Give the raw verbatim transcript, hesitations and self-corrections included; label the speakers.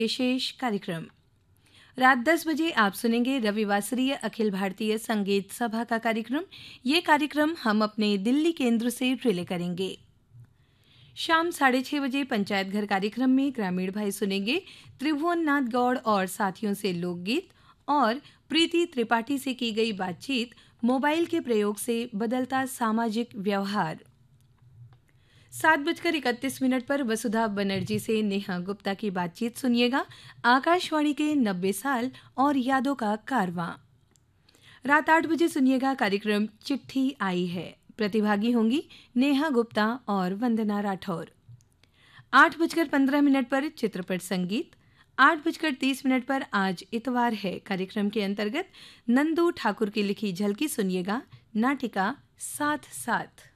Speaker 1: विशेष कार्यक्रम रात दस बजे आप सुनेंगे रविवासरीय अखिल भारतीय संगीत सभा का कार्यक्रम। ये कार्यक्रम हम अपने दिल्ली केंद्र से रिले करेंगे। शाम साढ़े छः बजे पंचायत घर कार्यक्रम में ग्रामीण भाई सुनेंगे त्रिभुवन नाथ गौड़ और साथियों से लोकगीत और प्रीति त्रिपाठी से की गई बातचीत मोबाइल के प्रयोग से बदलता सामाजिक व्यवहार। सात बजकर इकतीस मिनट पर वसुधा बनर्जी से नेहा गुप्ता की बातचीत सुनिएगा। आकाशवाणी के नब्बे साल और यादों का कारवां। रात आठ बजे सुनिएगा कार्यक्रम चिट्ठी आई है। प्रतिभागी होंगी नेहा गुप्ता और वंदना राठौर। आठ बजकर पंद्रह मिनट पर चित्रपट संगीत। आठ बजकर तीस मिनट पर आज इतवार है कार्यक्रम के अंतर्गत नंदू ठाकुर की लिखी झलकी सुनिएगा। नाटिका साथ साथ।